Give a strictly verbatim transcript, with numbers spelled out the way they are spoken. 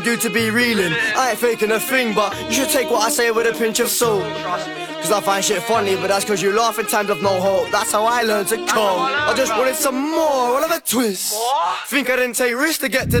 you to be reeling. I ain't faking a thing, but you should take what I say with a pinch of salt. Cause I find shit funny, but that's cause you laugh in times of no hope. That's how I learned to cope. I just wanted some more, all of a twist. Think I didn't take risks to get to